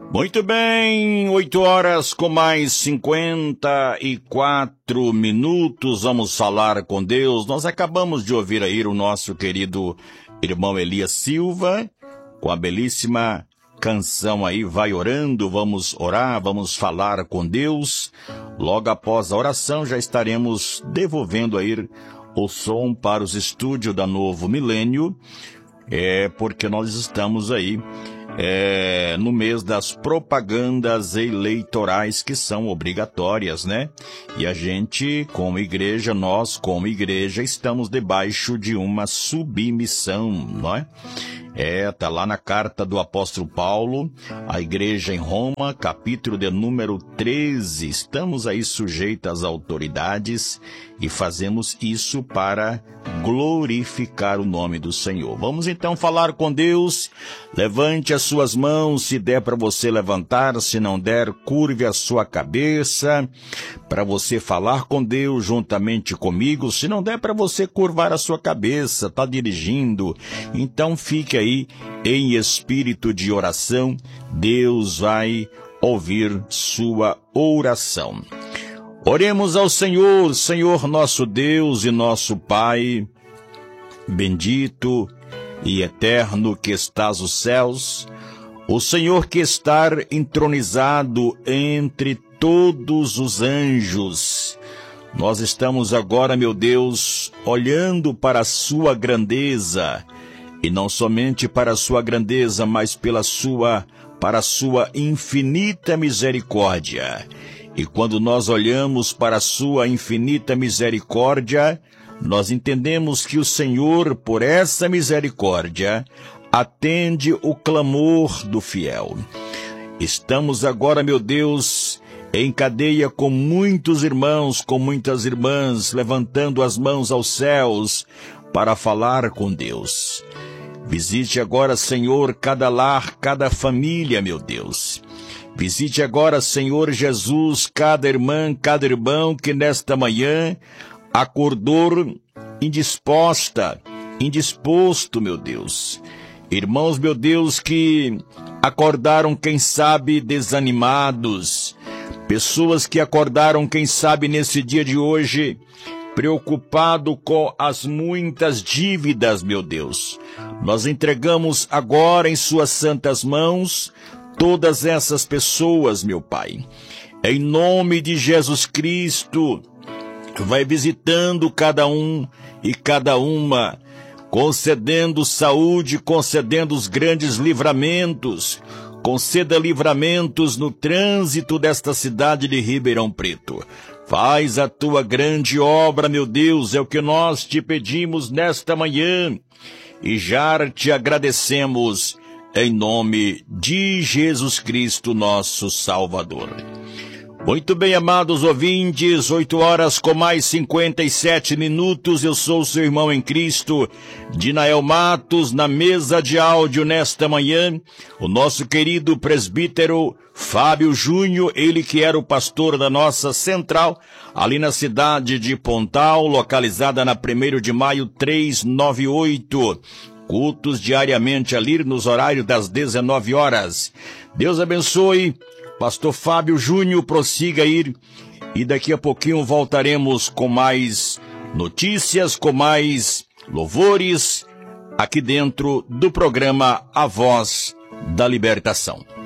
Muito bem, 8 horas com mais 54 minutos, vamos falar com Deus. Nós acabamos de ouvir aí o nosso querido irmão Elias Silva, com a belíssima canção aí, Vai Orando. Vamos orar, vamos falar com Deus. Logo após a oração já estaremos devolvendo aí o som para os estúdios da Novo Milênio, porque nós estamos aí no mês das propagandas eleitorais que são obrigatórias, né? E a gente, nós como igreja, estamos debaixo de uma submissão, não é? Tá lá na carta do apóstolo Paulo, a igreja em Roma, capítulo de número 13. Estamos aí sujeitos às autoridades e fazemos isso para glorificar o nome do Senhor. Vamos então falar com Deus. Levante as suas mãos, se der para você levantar, se não der, curve a sua cabeça, para você falar com Deus juntamente comigo. Se não der para você curvar a sua cabeça, está dirigindo, então fique aí em espírito de oração. Deus vai ouvir sua oração. Oremos ao Senhor. Senhor nosso Deus e nosso Pai, bendito e eterno que estás nos céus, o Senhor que está entronizado entre todos os anjos. Nós estamos agora, meu Deus, olhando para a sua grandeza, e não somente para a sua grandeza, mas para a sua infinita misericórdia. E quando nós olhamos para a sua infinita misericórdia, nós entendemos que o Senhor, por essa misericórdia, atende o clamor do fiel. Estamos agora, meu Deus, em cadeia com muitos irmãos, com muitas irmãs, levantando as mãos aos céus para falar com Deus. Visite agora, Senhor, cada lar, cada família, meu Deus. Visite agora, Senhor Jesus, cada irmã, cada irmão que nesta manhã acordou indisposto, meu Deus. Irmãos, meu Deus, que acordaram, quem sabe, desanimados. Pessoas que acordaram, quem sabe, nesse dia de hoje, preocupado com as muitas dívidas, meu Deus. Nós entregamos agora em suas santas mãos todas essas pessoas, meu Pai. Em nome de Jesus Cristo, vai visitando cada um e cada uma, concedendo saúde, concedendo os grandes livramentos. Conceda livramentos no trânsito desta cidade de Ribeirão Preto. Faz a tua grande obra, meu Deus, é o que nós te pedimos nesta manhã. E já te agradecemos em nome de Jesus Cristo, nosso Salvador. Muito bem, amados ouvintes, 8 horas com mais 57 minutos. Eu sou o seu irmão em Cristo, Dinael Matos, na mesa de áudio nesta manhã. O nosso querido presbítero Fábio Júnior, ele que era o pastor da nossa central, ali na cidade de Pontal, localizada na 1º de maio 398. Cultos diariamente ali nos horários das 19 horas. Deus abençoe. Pastor Fábio Júnior, prossiga aí. E daqui a pouquinho voltaremos com mais notícias, com mais louvores, aqui dentro do programa A Voz da Libertação.